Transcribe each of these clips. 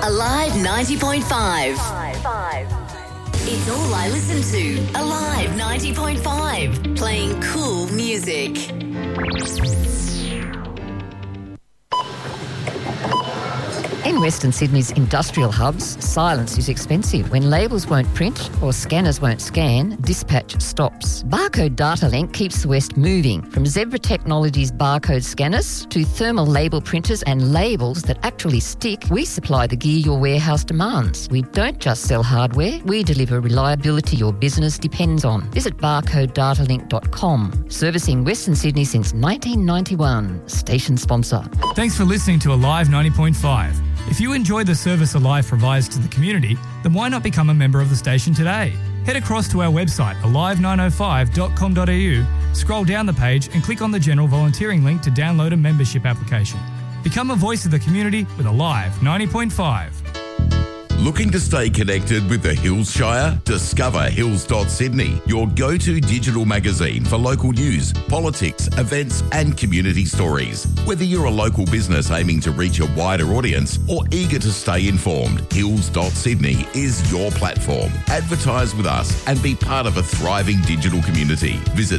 Alive 90.5. It's all I listen to. Alive 90.5. Playing cool music. In Western Sydney's industrial hubs, silence is expensive. When labels won't print or scanners won't scan, dispatch stops. Barcode Data Link keeps the West moving. From Zebra Technologies barcode scanners to thermal label printers and labels that actually stick, we supply the gear your warehouse demands. We don't just sell hardware, we deliver reliability your business depends on. Visit barcodedatalink.com. Servicing Western Sydney since 1991. Station sponsor. Thanks for listening to Alive 90.5. If you enjoy the service Alive provides to the community, then why not become a member of the station today? Head across to our website, alive905.com.au, scroll down the page and click on the general volunteering link to download a membership application. Become a voice of the community with Alive 90.5. Looking to stay connected with the Hills Shire? Discover Hills.Sydney, your go-to digital magazine for local news, politics, events and community stories. Whether you're a local business aiming to reach a wider audience or eager to stay informed, Hills.Sydney is your platform. Advertise with us and be part of a thriving digital community. Visit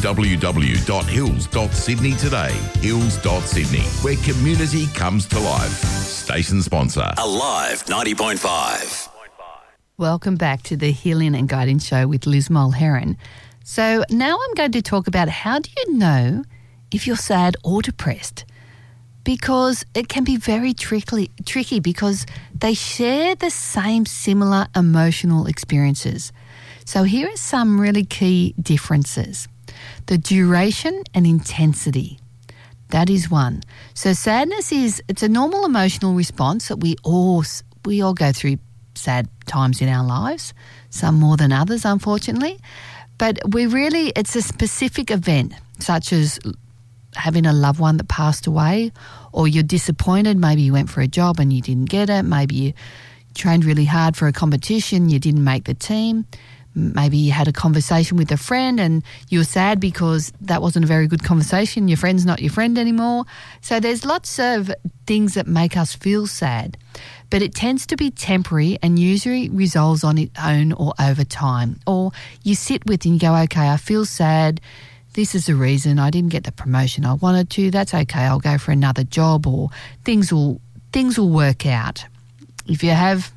www.hills.sydney today. Hills.Sydney, where community comes to life. Station sponsor. Alive 90.5. Welcome back to the Healing and Guidance Show with Liz Mulheron. So now I'm going to talk about how do you know if you're sad or depressed? Because it can be very tricky because they share the same similar emotional experiences. So here are some really key differences. The duration and intensity. That is one. So sadness it's a normal emotional response that we all go through sad times in our lives, some more than others, unfortunately. But it's a specific event, such as having a loved one that passed away, or you're disappointed, maybe you went for a job and you didn't get it, maybe you trained really hard for a competition, you didn't make the team. Maybe you had a conversation with a friend and you were sad because that wasn't a very good conversation. Your friend's not your friend anymore. So there's lots of things that make us feel sad. But it tends to be temporary and usually resolves on its own or over time. Or you sit with and you go, okay, I feel sad. This is the reason I didn't get the promotion I wanted to. That's okay. I'll go for another job, or things will work out. If you have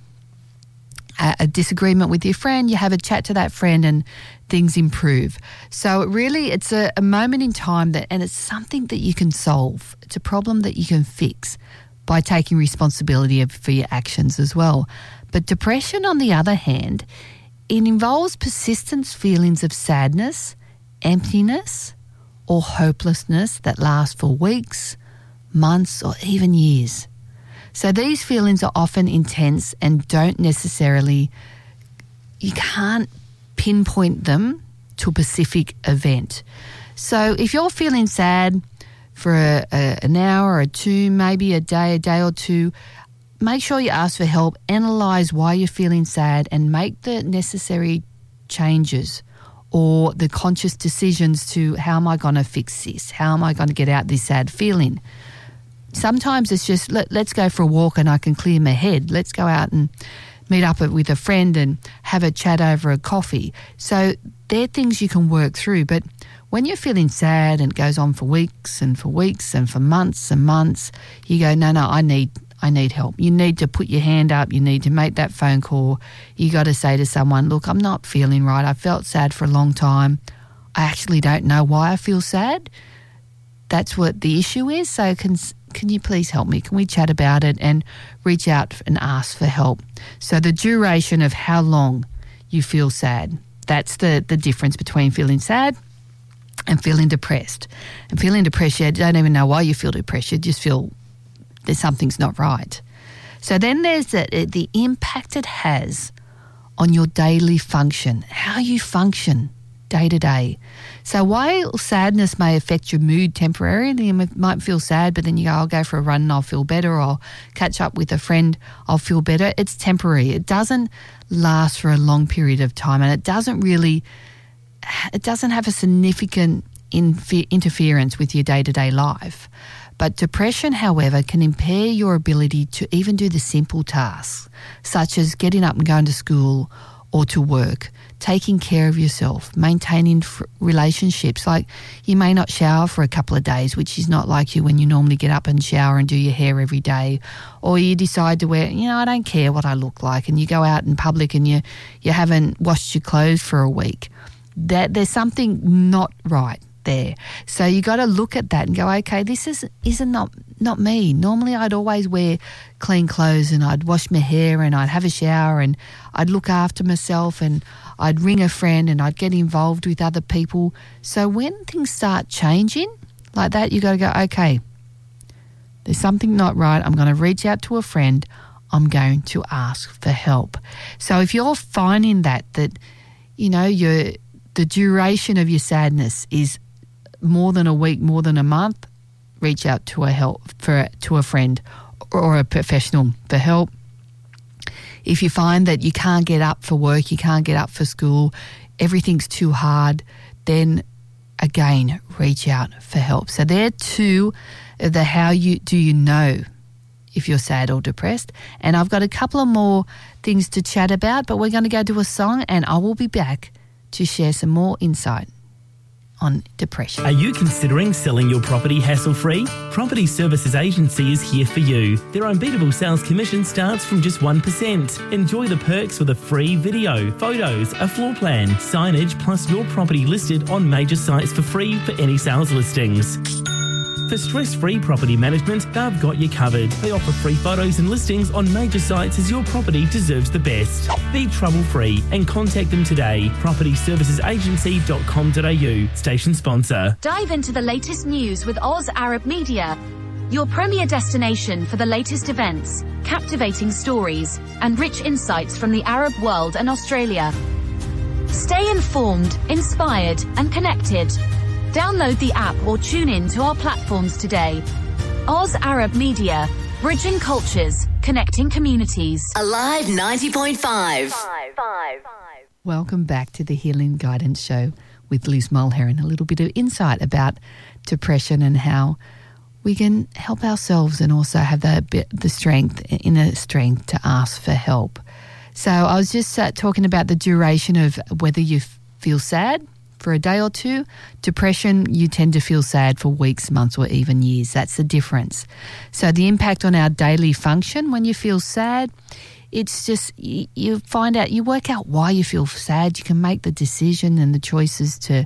a disagreement with your friend, you have a chat to that friend and things improve. So it's a moment in time and it's something that you can solve. It's a problem that you can fix by taking responsibility for your actions as well. But depression, on the other hand, it involves persistent feelings of sadness, emptiness, or hopelessness that last for weeks, months, or even years. So these feelings are often intense and you can't pinpoint them to a specific event. So if you're feeling sad for an hour or two, maybe a day or two, make sure you ask for help, analyse why you're feeling sad and make the necessary changes or the conscious decisions to how am I going to fix this? How am I going to get out this sad feeling? Sometimes it's just, let's go for a walk and I can clear my head. Let's go out and meet up with a friend and have a chat over a coffee. So they're things you can work through. But when you're feeling sad and it goes on for weeks and for months and months, you go, no, I need help. You need to put your hand up. You need to make that phone call. You got to say to someone, look, I'm not feeling right. I felt sad for a long time. I actually don't know why I feel sad. That's what the issue is. So can you please help me? Can we chat about it and reach out and ask for help? So the duration of how long you feel sad, that's the difference between feeling sad and feeling depressed. And feeling depressed, you don't even know why you feel depressed. You just feel there's something's not right. So then there's the impact it has on your daily function, how you function day to day. So while sadness may affect your mood temporarily, you might feel sad, but then you go, I'll go for a run and I'll feel better, or I'll catch up with a friend, I'll feel better. It's temporary. It doesn't last for a long period of time, and it doesn't have a significant interference with your day-to-day life. But depression, however, can impair your ability to even do the simple tasks, such as getting up and going to school or to work, taking care of yourself, maintaining relationships. Like you may not shower for a couple of days, which is not like you when you normally get up and shower and do your hair every day. Or you decide to wear, I don't care what I look like, and you go out in public and you haven't washed your clothes for a week. There's something not right there. So you got to look at that and go, okay, this isn't not me. Normally I'd always wear clean clothes and I'd wash my hair and I'd have a shower and I'd look after myself and I'd ring a friend and I'd get involved with other people. So when things start changing like that, you got to go, okay, there's something not right. I'm going to reach out to a friend. I'm going to ask for help. So if you're finding that the duration of your sadness is more than a week, more than a month, reach out to a friend or a professional for help. If you find that you can't get up for work, you can't get up for school, everything's too hard, then again, reach out for help. So there are two of the how do you know if you're sad or depressed. And I've got a couple of more things to chat about, but we're going to go to a song and I will be back to share some more insight on depression. Are you considering selling your property hassle-free? Property Services Agency is here for you. Their unbeatable sales commission starts from just 1%. Enjoy the perks with a free video, photos, a floor plan, signage, plus your property listed on major sites for free for any sales listings. For stress-free property management, they've got you covered. They offer free photos and listings on major sites as your property deserves the best. Be trouble-free and contact them today. PropertyServicesAgency.com.au. Station sponsor. Dive into the latest news with Oz Arab Media, your premier destination for the latest events, captivating stories, and rich insights from the Arab world and Australia. Stay informed, inspired, and connected. Download the app or tune in to our platforms today. Oz Arab Media, bridging cultures, connecting communities. Alive 90.5. Welcome back to the Healing Guidance Show with Liz Mulheron. A little bit of insight about depression and how we can help ourselves and also have the strength, inner strength to ask for help. So I was just talking about the duration of whether you feel sad for a day or two. Depression, you tend to feel sad for weeks, months, or even years. That's the difference. So the impact on our daily function when you feel sad, it's just you find out, you work out why you feel sad. You can make the decision and the choices to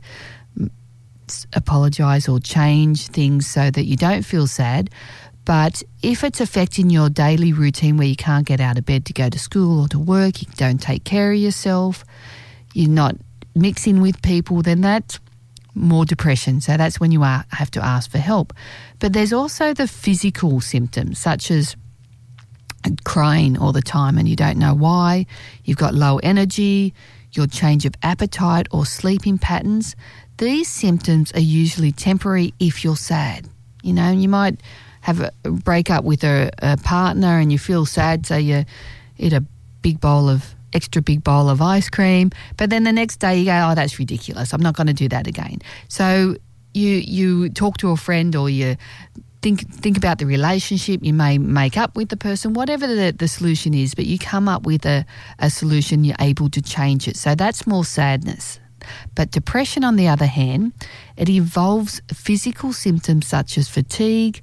apologise or change things so that you don't feel sad. But if it's affecting your daily routine where you can't get out of bed to go to school or to work, you don't take care of yourself, you're not mixing with people, then that's more depression. So that's when you have to ask for help. But there's also the physical symptoms, such as crying all the time and you don't know why, you've got low energy, your change of appetite or sleeping patterns. These symptoms are usually temporary if you're sad. You might have a breakup with a partner and you feel sad, so you eat extra big bowl of ice cream, but then the next day you go, oh, that's ridiculous, I'm not going to do that again. So you talk to a friend or you think about the relationship, you may make up with the person, whatever the solution is, but you come up with a solution, you're able to change it. So that's more sadness. But depression, on the other hand, it involves physical symptoms such as fatigue,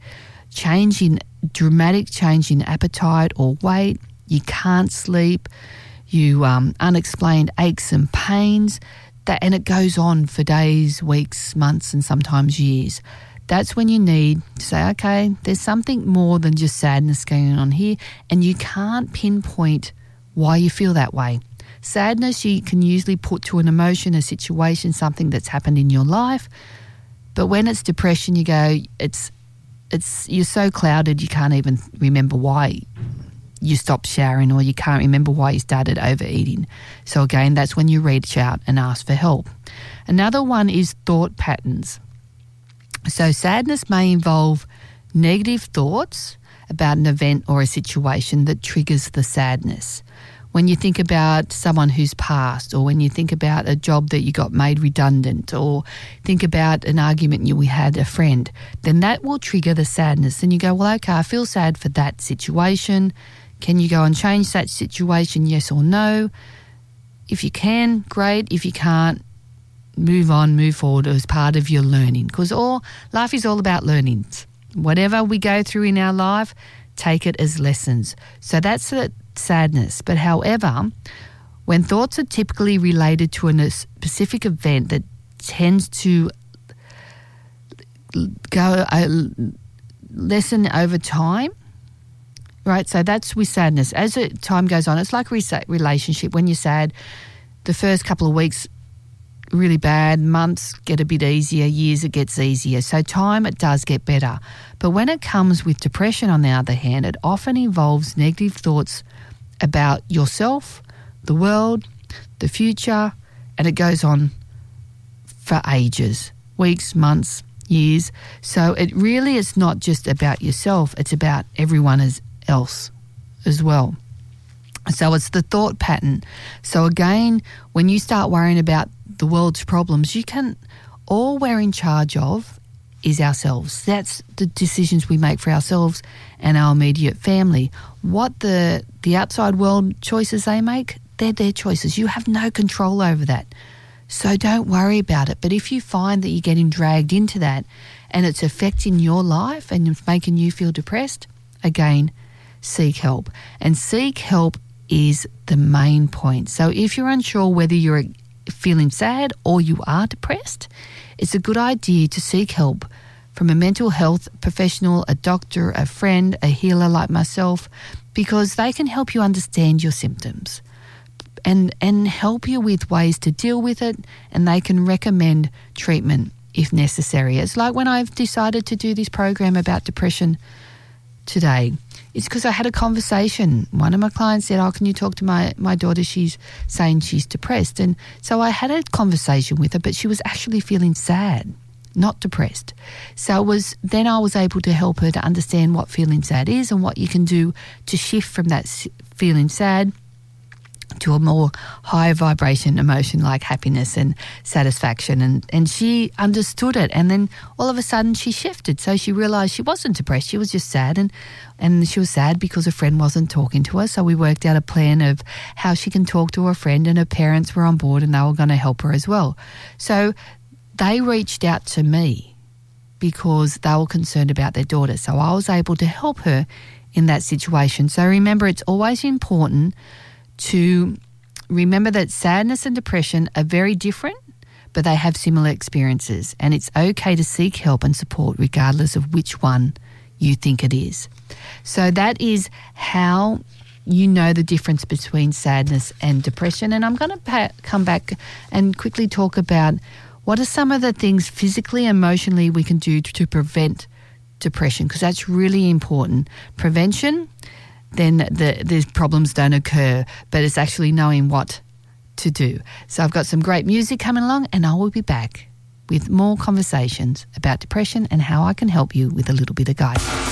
dramatic change in appetite or weight, you can't sleep, you unexplained aches and pains, and it goes on for days, weeks, months, and sometimes years. That's when you need to say, okay, there's something more than just sadness going on here, and you can't pinpoint why you feel that way. Sadness you can usually put to an emotion, a situation, something that's happened in your life, but when it's depression, you go, you're so clouded you can't even remember why you stopped showering, or you can't remember why you started overeating. So again, that's when you reach out and ask for help. Another one is thought patterns. So sadness may involve negative thoughts about an event or a situation that triggers the sadness. when you think about someone who's passed, or when you think about a job that you got made redundant, or think about an argument we had a friend, then that will trigger the sadness. And you go, well, okay, I feel sad for that situation. Can you go and change that situation, yes or no? If you can, great. If you can't, move on, move forward as part of your learning, because life is all about learnings. Whatever we go through in our life, take it as lessons. So that's the sadness. But however, when thoughts are typically related to a specific event that tends to go lessen over time, right? So that's with sadness. As time goes on, it's like a relationship. When you're sad, the first couple of weeks, really bad, months get a bit easier, years it gets easier. So time, it does get better. But when it comes with depression, on the other hand, it often involves negative thoughts about yourself, the world, the future, and it goes on for ages, weeks, months, years. So it really is not just about yourself, it's about everyone else as well. So it's the thought pattern. So again, when you start worrying about the world's problems, all we're in charge of is ourselves. That's the decisions we make for ourselves and our immediate family. What the outside world choices they make, they're their choices. You have no control over that. So don't worry about it. But if you find that you're getting dragged into that and it's affecting your life and it's making you feel depressed, again, seek help. And seek help is the main point. So if you're unsure whether you're feeling sad or you are depressed, it's a good idea to seek help from a mental health professional, a doctor, a friend, a healer like myself, because they can help you understand your symptoms and help you with ways to deal with it, and they can recommend treatment if necessary. It's like when I've decided to do this program about depression today, it's because I had a conversation. One of my clients said, can you talk to my daughter? She's saying she's depressed. And so I had a conversation with her, but she was actually feeling sad, not depressed. So then I was able to help her to understand what feeling sad is and what you can do to shift from that feeling sad to a more higher vibration emotion like happiness and satisfaction. And she understood it. And then all of a sudden she shifted. So she realised she wasn't depressed. She was just sad. And she was sad because a friend wasn't talking to her. So we worked out a plan of how she can talk to her friend, and her parents were on board and they were going to help her as well. So they reached out to me because they were concerned about their daughter. So I was able to help her in that situation. So remember, it's always important to remember that sadness and depression are very different, but they have similar experiences, and it's okay to seek help and support regardless of which one you think it is. So that is how you know the difference between sadness and depression. And I'm going to come back and quickly talk about what are some of the things physically, emotionally we can do to prevent depression, because that's really important. Prevention, then the problems don't occur, but it's actually knowing what to do. So I've got some great music coming along, and I will be back with more conversations about depression and how I can help you with a little bit of guidance.